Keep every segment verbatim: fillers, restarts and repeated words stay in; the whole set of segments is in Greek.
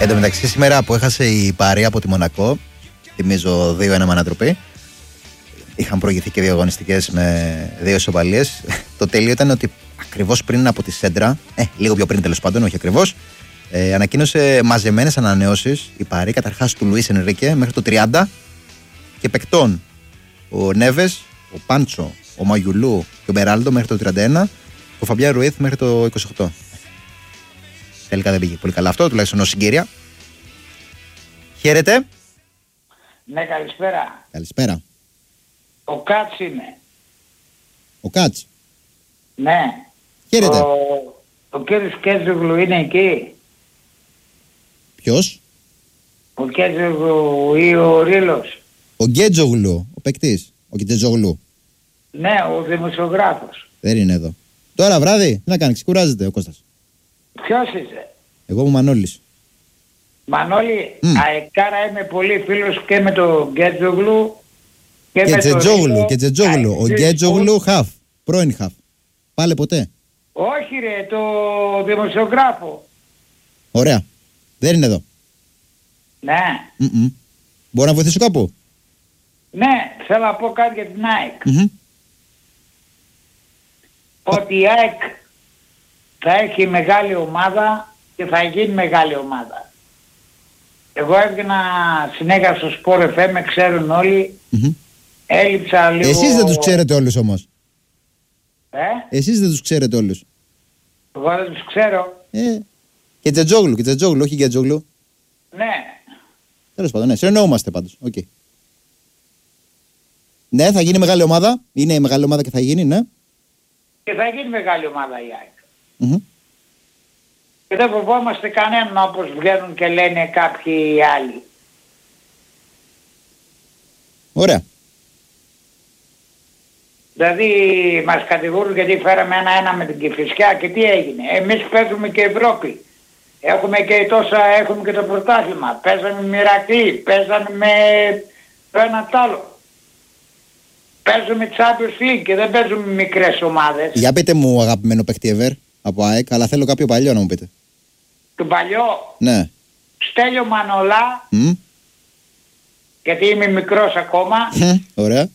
Εν τω μεταξύ, σήμερα που έχασε η Παρί από τη Μονακό, θυμίζω δύο ένα με ανατροπή. Είχαν προηγηθεί και δύο αγωνιστικές με δύο ισοπαλίες. Το τέλειο ήταν ότι ακριβώς πριν από τη σέντρα, ε, λίγο πιο πριν τέλος πάντων, όχι ακριβώς, ε, ανακοίνωσε μαζεμένες ανανεώσεις η Παρί, καταρχάς του Λουίς Ενρίκε μέχρι το τριάντα και παικτών. Ο Νέβες, ο Πάντσο, ο Μαγιουλού και ο Μπεράλντο μέχρι το τριάντα ένα, ο Φαμπιάν Ρουίθ μέχρι το είκοσι οκτώ. Τελικά δεν πήγε πολύ καλά αυτό, τουλάχιστον ως συγκύρια. Χαίρετε. Ναι, καλησπέρα. Καλησπέρα. Ο Κάτς είναι. Ο Κάτς. Ναι. Χαίρετε. Ο, ο κύριος Κέτζογλου είναι εκεί. Ποιος? Ο Κέτζογλου ή ο Ρήλος. Ο Γκέτζογλου, ο παίκτης. Ο Γκέτζογλου. Ναι, ο δημοσιογράφος. Δεν είναι εδώ. Τώρα βράδυ, τι να κάνει, ξεκουράζεται ο Κώστας. Ποιος είσαι? Εγώ είμαι ο Μανώλης. Μανώλη, Mm. αεκάρα είμαι πολύ φίλος και με τον Γκέτζογλου και, Και με τον Τζετζόγλου, Ρήλο. και Τζετζόγλου. Ο Α, Γκέτζογλου χαφ. Πρώην χαφ. Πάλε ποτέ. Όχι ρε, το δημοσιογράφο. Ωραία. Δεν είναι εδώ. Ναι. Mm-mm. Μπορώ να βοηθήσω κάπου? Ναι, θέλω να πω κάτι για την ΑΕΚ. Mm-hmm. Ότι η ΑΕΚ θα έχει μεγάλη ομάδα και θα γίνει μεγάλη ομάδα. Εγώ έβγαινα συνέχεια στο Sport εφ εμ, με ξέρουν όλοι. Mm-hmm. Έλειψα λίγο... Εσείς δεν τους ξέρετε όλους όμως. Ε? Εσείς δεν τους ξέρετε όλους. Εγώ δεν τους ξέρω. Ε. Και Τζετζόγλου, και Τζετζόγλου, όχι Γκέτζογλου. Ναι. Τέλος πάντων, ναι, συνεννοούμαστε πάντως. Okay. Ναι, θα γίνει μεγάλη ομάδα. Είναι η μεγάλη ομάδα και θα γίνει, ναι. Και θα γίνει μεγάλη ομάδα η ΑΕΚ. Mm-hmm. Και δεν φοβόμαστε κανέναν όπως βγαίνουν και λένε κάποιοι άλλοι. Ωραία. Δηλαδή μας κατηγορούν γιατί φέραμε ένα-ένα με την Κηφισιά και τι έγινε. Εμείς παίζουμε και Ευρώπη. Έχουμε και τόσα, έχουμε και το πρωτάθλημα. Παίζαμε με Ηρακλή, παίζαμε με το ένα τ' άλλο. Παίζουμε Champions League και δεν παίζουμε μικρές ομάδες. Για πείτε μου αγαπημένο παίχτη ever από ΑΕΚ, αλλά θέλω κάποιο παλιό να μου πείτε. Το παλιό. Ναι. Στέλιο Μανολά, Mm. γιατί είμαι μικρός ακόμα. Ωραία.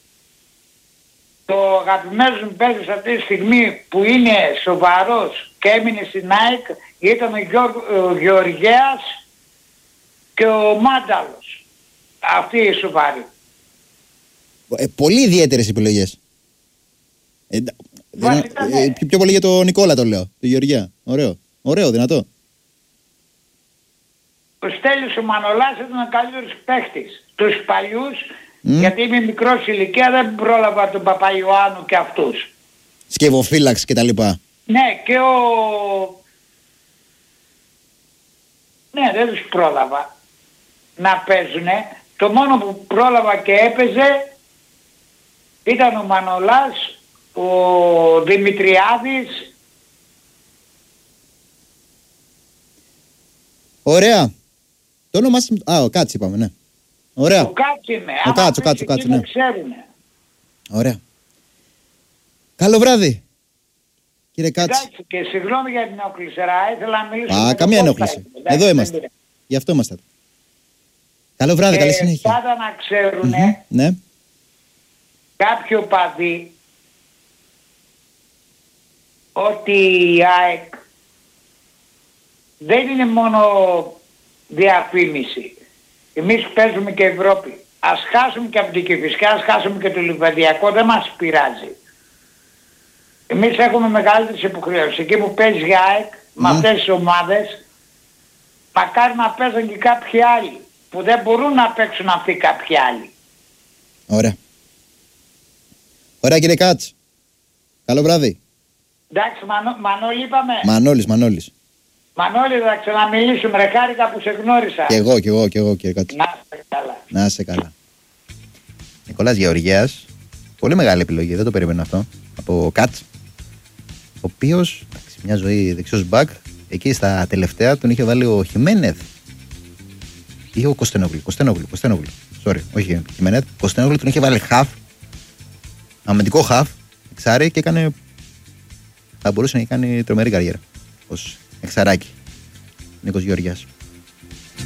Το αγαπημένο μου παίκτης αυτή τη στιγμή που είναι σοβαρός και έμεινε στην ΑΕΚ ήταν ο, Γιώργ, ο Γεωργέας και ο Μάνταλος. Αυτή η σοβαρή. Ε, πολύ ιδιαίτερες επιλογές. Ε, Βασικά, ναι. ε, πιο, πιο πολύ για τον Νικόλα το λέω, το Γεωργιά. Ωραίο. Ωραίο, δυνατό. Ο Στέλιος ο Μανολάς ήταν ο καλύτερος παίκτης. Τους παλιούς, Mm. γιατί είμαι μικρός ηλικία, δεν πρόλαβα τον Παπαϊωάννου και αυτούς. Σκευοφύλαξ και τα λοιπά. Ναι, και ο... Ναι, δεν τους πρόλαβα να παίζουνε. Το μόνο που πρόλαβα και έπαιζε ήταν ο Μανολάς, ο Δημητριάδης. Ωραία. Το όνομα σας... Α, ο Κάτς είπαμε, ναι. Ωραία. Ο Κάτς είμαι. Ο Κάτς, ο Κάτς, ο Κάτς, ναι. Ξέρουνε. Ωραία. Καλό βράδυ, κύριε Κάτς. Εντάξει, και συγγνώμη για την ενόχληση, ήθελα να μιλήσω. Α, καμία ενόχληση. Εδώ είμαστε. Γι' αυτό είμαστε. Καλό βράδυ, καλή συνέχεια. Πάντα να ξέρουνε, Mm-hmm. Ναι. κάποιοι οπαδοί, ότι η ΑΕΚ δεν είναι μόνο διαφήμιση. Εμείς παίζουμε και Ευρώπη. Ας χάσουμε και από την Κηφισιά, ας χάσουμε και το Λιβαδιακό, δεν μας πειράζει. Εμείς έχουμε μεγαλύτερες υποχρεώσεις. Εκεί που παίζει η ΑΕΚ, mm. με αυτές τις ομάδες, μακάρι να παίζουν και κάποιοι άλλοι, που δεν μπορούν να παίξουν αυτοί κάποιοι άλλοι. Ωραία. Ωραία, κύριε Κάτς. Καλό βράδυ. Εντάξει, Μανώ, Μανώλη είπαμε. Μανώλης, Μανώλης. Μανώλη, θα ξαναμιλήσουμε. Ρε, χάρηκα που σε γνώρισα. Κι εγώ, κι εγώ, κι εγώ, κύριε Κάτς. Να είσαι καλά. Να είσαι καλά. Νικόλας Γεωργέας. Πολύ μεγάλη επιλογή, δεν το περίμενα αυτό. Από Κάτς. Ο οποίος, εντάξει, μια ζωή δεξιός μπακ. Εκεί στα τελευταία τον είχε βάλει ο Χιμένεθ. Ή ο Κωστενόγλου. Κωστενόγλου, Κωστενόγλου. Sorry, όχι Χιμένεθ. Κωστενόγλου τον είχε βάλει χαφ. Αμυντικό χαφ. Εξάρι και έκανε. Θα μπορούσε να κάνει τρομερή καριέρα. Ως εξαράκι. Νίκος Γεωργιάς.